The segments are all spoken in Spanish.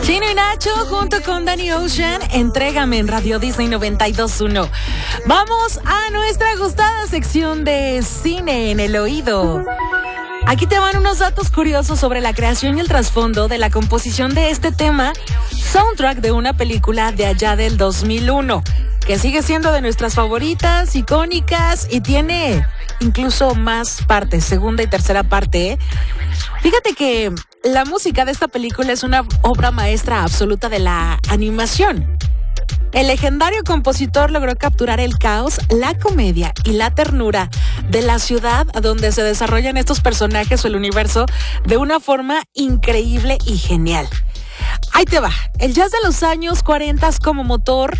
Chino y Nacho junto con Danny Ocean, Entrégame en Radio Disney 92.1. Vamos a nuestra gustada sección de Cine en el Oído. Aquí te van unos datos curiosos sobre la creación y el trasfondo de la composición de este tema, soundtrack de una película de allá del 2001, que sigue siendo de nuestras favoritas, icónicas y tiene incluso más partes, segunda y tercera parte, ¿eh? Fíjate que la música de esta película es una obra maestra absoluta de la animación. El legendario compositor logró capturar el caos, la comedia y la ternura de la ciudad donde se desarrollan estos personajes o el universo de una forma increíble y genial. Ahí te va, el jazz de los años 40 como motor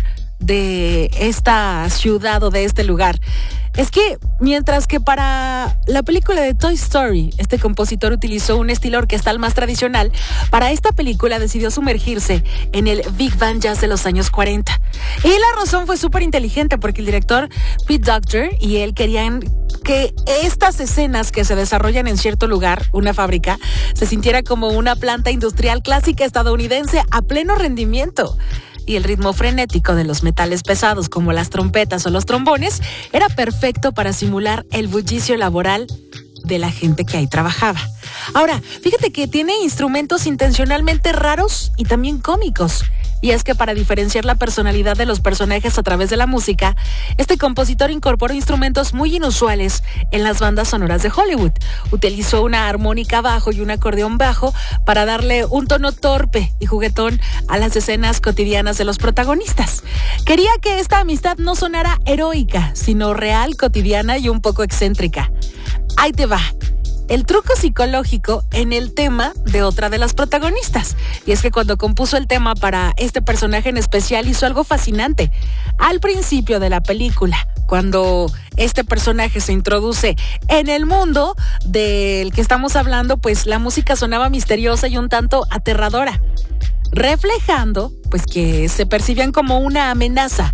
de esta ciudad o de este lugar. Es que mientras que para la película de Toy Story este compositor utilizó un estilo orquestal más tradicional, para esta película decidió sumergirse en el Big Band Jazz de los años 40. Y la razón fue súper inteligente porque el director Pete Docter y él querían que estas escenas que se desarrollan en cierto lugar, una fábrica, se sintiera como una planta industrial clásica estadounidense a pleno rendimiento. Y el ritmo frenético de los metales pesados como las trompetas o los trombones era perfecto para simular el bullicio laboral de la gente que ahí trabajaba. Ahora, fíjate que tiene instrumentos intencionalmente raros y también cómicos. Y es que para diferenciar la personalidad de los personajes a través de la música, este compositor incorporó instrumentos muy inusuales en las bandas sonoras de Hollywood. Utilizó una armónica bajo y un acordeón bajo para darle un tono torpe y juguetón a las escenas cotidianas de los protagonistas. Quería que esta amistad no sonara heroica, sino real, cotidiana y un poco excéntrica. Ahí te va. El truco psicológico en el tema de otra de las protagonistas. Y es que cuando compuso el tema para este personaje en especial hizo algo fascinante. Al principio de la película, cuando este personaje se introduce en el mundo del que estamos hablando, pues la música sonaba misteriosa y un tanto aterradora, reflejando pues que se percibían como una amenaza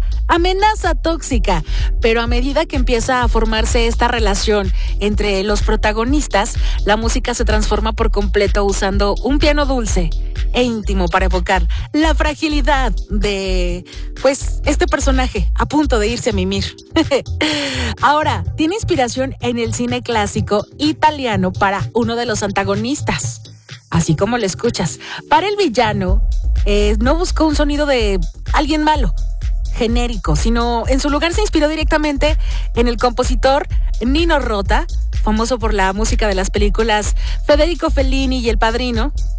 tóxica. Pero a medida que empieza a formarse esta relación entre los protagonistas, la música se transforma por completo usando un piano dulce e íntimo para evocar la fragilidad de pues este personaje a punto de irse a mimir. Ahora, tiene inspiración en el cine clásico italiano para uno de los antagonistas. Así como lo escuchas, para el villano no buscó un sonido de alguien malo, genérico, sino en su lugar se inspiró directamente en el compositor Nino Rota, famoso por la música de las películas Federico Fellini y El Padrino,